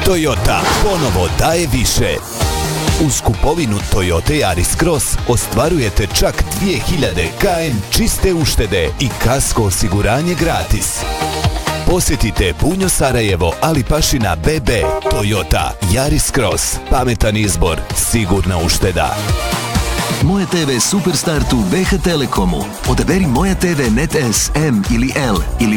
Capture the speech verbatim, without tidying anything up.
Toyota ponovo daje više. Uz kupovinu Toyota Yaris Cross ostvarujete čak dvije hiljade km čiste uštede i kasko osiguranje gratis. Posjetite Bunjo Sarajevo, Ali Pašina B B. Toyota Yaris Cross. Pametan izbor, sigurna ušteda. Moje te ve Superstartu B H Telekomu. Odaberi Moja te ve Net S, M ili L ili